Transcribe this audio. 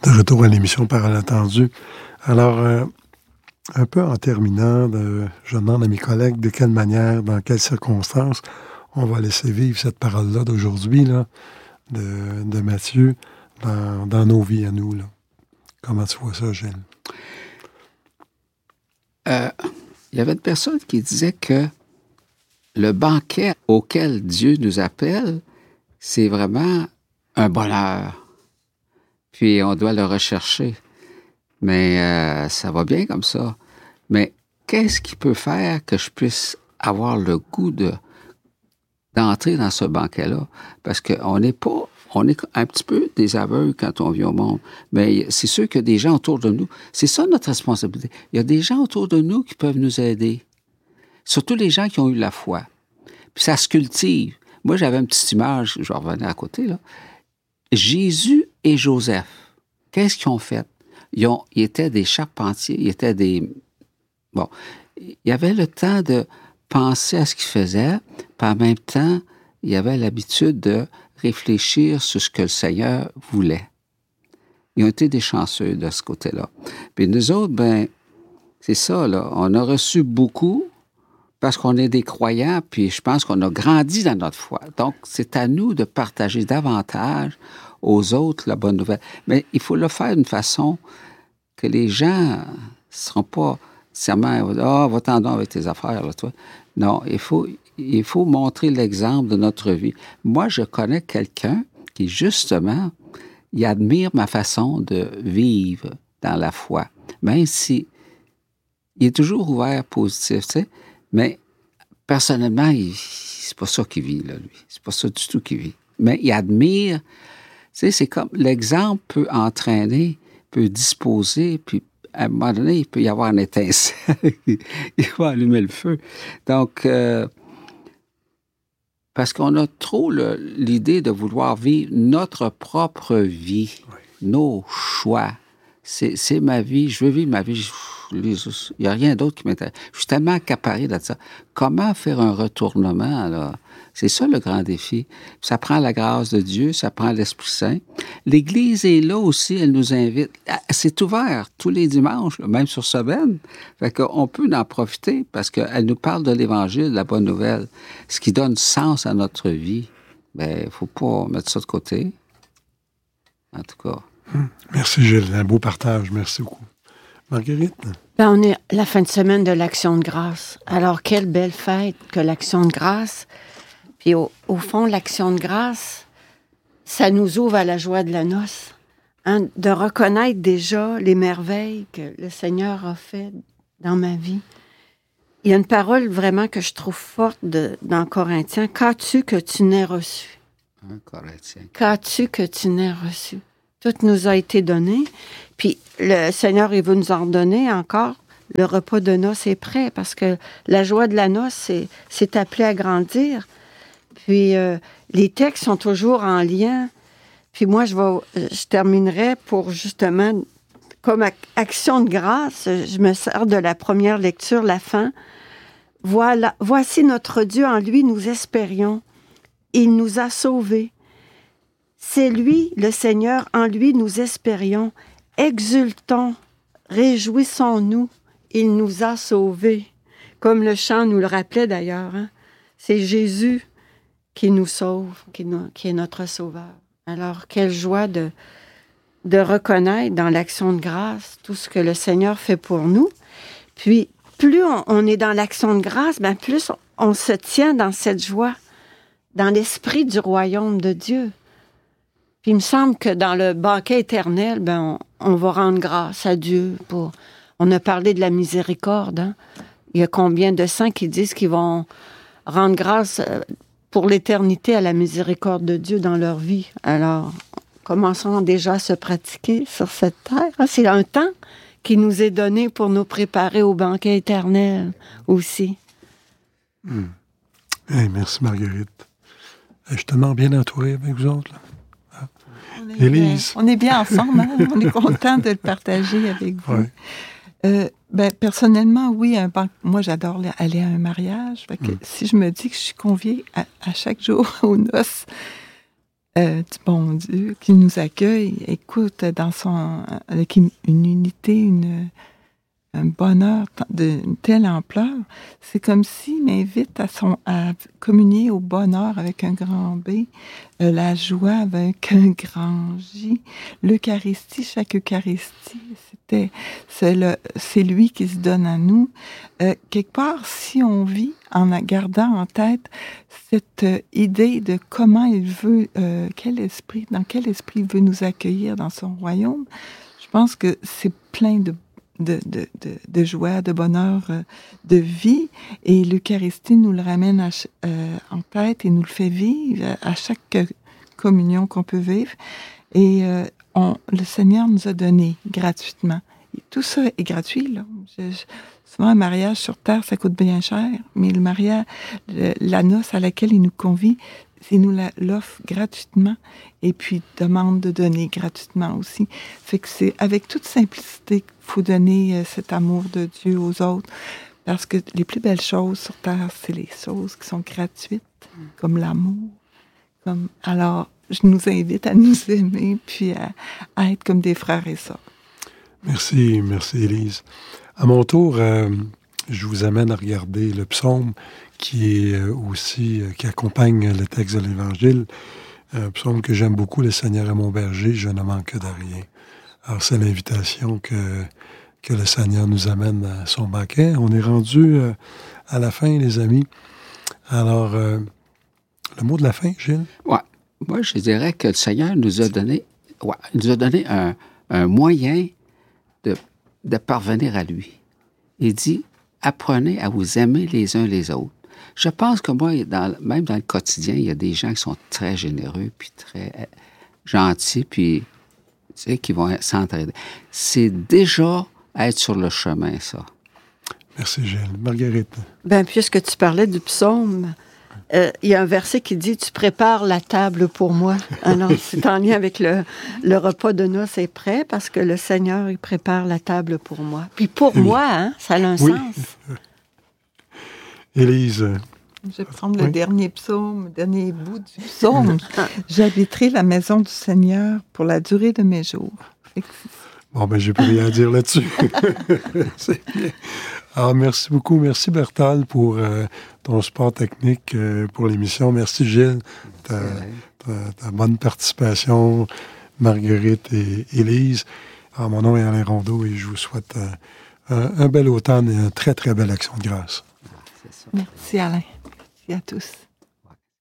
De retour à l'émission Parole attendue. Alors, un peu en terminant, je demande à mes collègues de quelle manière, dans quelles circonstances, on va laisser vivre cette parole-là d'aujourd'hui, là, de Matthieu, dans nos vies à nous. Là. Comment tu vois ça, Gilles? Il y avait une personne qui disait que le banquet auquel Dieu nous appelle, c'est vraiment un bonheur. Puis on doit le rechercher. Mais ça va bien comme ça. Mais qu'est-ce qui peut faire que je puisse avoir le goût d'entrer dans ce banquet-là? Parce qu'on est un petit peu des aveugles quand on vient au monde. Mais c'est sûr qu'il y a des gens autour de nous. C'est ça notre responsabilité. Il y a des gens autour de nous qui peuvent nous aider. Surtout les gens qui ont eu la foi. Puis ça se cultive. Moi, j'avais une petite image, je vais revenir à côté, là. Jésus et Joseph, qu'est-ce qu'ils ont fait? Ils étaient des charpentiers, ils étaient des... Bon, il avait le temps de penser à ce qu'ils faisaient, puis en même temps, il avait l'habitude de réfléchir sur ce que le Seigneur voulait. Ils ont été des chanceux de ce côté-là. Puis nous autres, c'est ça, là. On a reçu beaucoup parce qu'on est des croyants, puis je pense qu'on a grandi dans notre foi. Donc, c'est à nous de partager davantage aux autres la bonne nouvelle. Mais il faut le faire d'une façon que les gens ne seront pas nécessairement « Ah, va-t'en donc avec tes affaires, là, toi. » Non, il faut montrer l'exemple de notre vie. Moi, je connais quelqu'un qui, justement, il admire ma façon de vivre dans la foi. Même si il est toujours ouvert, positif, tu sais. Mais personnellement, c'est pas ça qu'il vit, là, lui. C'est pas ça du tout qu'il vit. Mais il admire. Tu sais, c'est comme l'exemple peut entraîner, peut disposer, puis à un moment donné, il peut y avoir une étincelle. Il va allumer le feu. Donc, parce qu'on a trop l'idée de vouloir vivre notre propre vie, nos choix. C'est ma vie, je veux vivre ma vie. Il n'y a rien d'autre qui m'intéresse. Je suis tellement accaparé de ça. Comment faire un retournement, là? C'est ça le grand défi. Ça prend la grâce de Dieu, ça prend l'Esprit Saint. L'Église est là aussi, elle nous invite. C'est ouvert tous les dimanches, même sur semaine. Fait qu'on peut en profiter parce qu'elle nous parle de l'Évangile, de la bonne nouvelle, ce qui donne sens à notre vie. Il ne faut pas mettre ça de côté. En tout cas. Merci, Gilles. Un beau partage. Merci beaucoup. Marguerite? On est la fin de semaine de l'Action de grâce. Alors, quelle belle fête que l'Action de grâce. Puis au fond, l'Action de grâce, ça nous ouvre à la joie de la noce. Hein, de reconnaître déjà les merveilles que le Seigneur a fait dans ma vie. Il y a une parole vraiment que je trouve forte dans Corinthiens. « Qu'as-tu que tu n'aies reçu? » Qu'as-tu que tu n'aies reçu? Tout nous a été donné. Puis le Seigneur, il veut nous en donner encore. Le repas de noces est prêt parce que la joie de la noce, c'est appelé à grandir. Puis les textes sont toujours en lien. Puis moi, je terminerai pour justement, comme action de grâce, je me sers de la première lecture, la fin. Voilà, voici notre Dieu, en lui nous espérions. Il nous a sauvés. C'est lui, le Seigneur, en lui nous espérions. Exultons, réjouissons-nous, il nous a sauvés. Comme le chant nous le rappelait d'ailleurs. Hein? C'est Jésus qui nous sauve, qui est notre sauveur. Alors, quelle joie de reconnaître dans l'action de grâce tout ce que le Seigneur fait pour nous. Puis, plus on est dans l'action de grâce, plus on se tient dans cette joie, dans l'esprit du royaume de Dieu. Puis il me semble que dans le banquet éternel, on va rendre grâce à Dieu pour... On a parlé de la miséricorde. Hein? Il y a combien de saints qui disent qu'ils vont rendre grâce pour l'éternité à la miséricorde de Dieu dans leur vie. Alors, commençons déjà à se pratiquer sur cette terre. Hein? C'est un temps qui nous est donné pour nous préparer au banquet éternel aussi. Hey, merci Marguerite. Justement, bien entouré avec vous autres, là. Élise. On est bien ensemble, hein? On est content de le partager avec vous. Ouais. Personnellement, oui, moi j'adore aller à un mariage. Fait que si je me dis que je suis conviée à chaque jour aux noces, du bon Dieu qui nous accueille, écoute, avec une unité, un bonheur d'une telle ampleur, c'est comme s'il m'invite à communier au bonheur avec un grand B, la joie avec un grand J, l'Eucharistie, chaque Eucharistie, c'est lui qui se donne à nous. Quelque part, si on vit en gardant en tête cette idée de comment il veut, dans quel esprit il veut nous accueillir dans son royaume, je pense que c'est plein de joie, de bonheur, de vie. Et l'Eucharistie nous le ramène en tête et nous le fait vivre à chaque communion qu'on peut vivre. Et le Seigneur nous a donné gratuitement. Et tout ça est gratuit, là. Souvent, un mariage sur Terre, ça coûte bien cher, mais le mariage, la noce à laquelle il nous convie, il nous l'offre gratuitement et puis demande de donner gratuitement aussi. Fait que c'est avec toute simplicité qu'il faut donner cet amour de Dieu aux autres. Parce que les plus belles choses sur Terre, c'est les choses qui sont gratuites, comme l'amour. Alors, je nous invite à nous aimer puis à être comme des frères et sœurs. Merci Élise. À mon tour, je vous amène à regarder le psaume qui accompagne le texte de l'Évangile. Un psaume que j'aime beaucoup, « Le Seigneur est mon berger, je ne manque de rien ». Alors, c'est l'invitation que le Seigneur nous amène à son banquet. On est rendu à la fin, les amis. Alors, le mot de la fin, Gilles? Ouais. Moi, je dirais que le Seigneur nous a donné un moyen de parvenir à lui. Il dit, apprenez à vous aimer les uns les autres. Je pense que moi, même dans le quotidien, il y a des gens qui sont très généreux, puis très gentils, puis qui vont s'entraider. C'est déjà être sur le chemin, ça. Merci, Gilles. Marguerite. Bien, puisque tu parlais du psaume, il y a un verset qui dit « Tu prépares la table pour moi ». Alors, c'est en lien avec le repas de noces est prêt, parce que le Seigneur, il prépare la table pour moi. Puis pour moi, hein, ça a un sens. Élise. Je vais prendre le dernier psaume, le dernier bout du psaume. « J'habiterai la maison du Seigneur pour la durée de mes jours ». Bon, ben, j'ai plus rien à dire là-dessus. C'est bien. Alors, merci beaucoup. Merci, Bertal, pour ton support technique pour l'émission. Merci, Gilles, ta bonne participation, Marguerite et Élise. Alors, mon nom est Alain Rondeau et je vous souhaite un bel automne et une très, très belle action de grâce. Merci, Alain. Merci à tous.